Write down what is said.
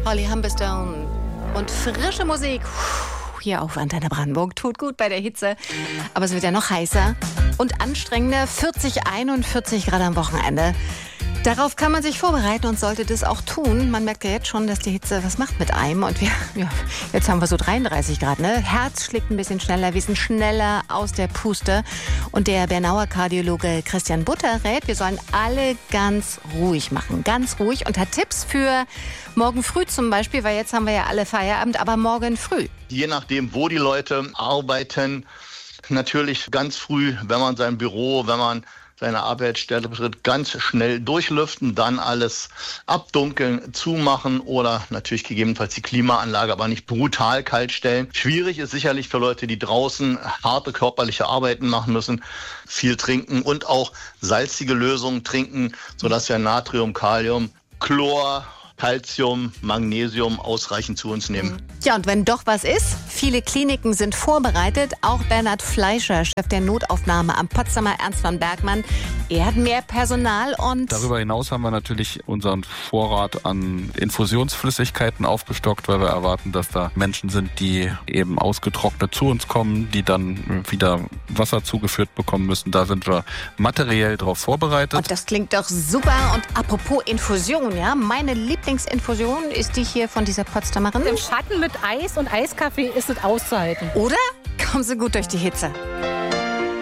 Olli Humberstone und frische Musik hier auf Antenne Brandenburg. Tut gut bei der Hitze, aber es wird ja noch heißer und anstrengender. 40, 41 Grad am Wochenende. Darauf kann man sich vorbereiten und sollte das auch tun. Man merkt ja jetzt schon, dass die Hitze was macht mit einem. Und jetzt haben wir so 33 Grad. Ne? Herz schlägt ein bisschen schneller, wir sind schneller aus der Puste. Und der Bernauer Kardiologe Christian Butter rät, wir sollen alle ganz ruhig machen. Ganz ruhig und hat Tipps für morgen früh zum Beispiel, weil jetzt haben wir ja alle Feierabend, aber morgen früh. Je nachdem, wo die Leute arbeiten, natürlich ganz früh, wenn man sein Büro, wenn man seine Arbeitsstelle betritt, ganz schnell durchlüften, dann alles abdunkeln, zumachen oder natürlich gegebenenfalls die Klimaanlage, aber nicht brutal kalt stellen. Schwierig ist sicherlich für Leute, die draußen harte körperliche Arbeiten machen müssen, viel trinken und auch salzige Lösungen trinken, sodass wir Natrium, Kalium, Chlor, Calcium, Magnesium ausreichend zu uns nehmen. Ja, und wenn doch was ist, viele Kliniken sind vorbereitet. Auch Bernhard Fleischer, Chef der Notaufnahme am Potsdamer Ernst von Bergmann. Er hat mehr Personal und... Darüber hinaus haben wir natürlich unseren Vorrat an Infusionsflüssigkeiten aufgestockt, weil wir erwarten, dass da Menschen sind, die eben ausgetrocknet zu uns kommen, die dann wieder Wasser zugeführt bekommen müssen. Da sind wir materiell drauf vorbereitet. Und das klingt doch super. Und apropos Infusion, ja, meine Lieblingsinfusion ist die hier von dieser Potsdamerin. Im Schatten mit Eis und Eiskaffee ist es auszuhalten. Oder? Kommen Sie gut durch die Hitze.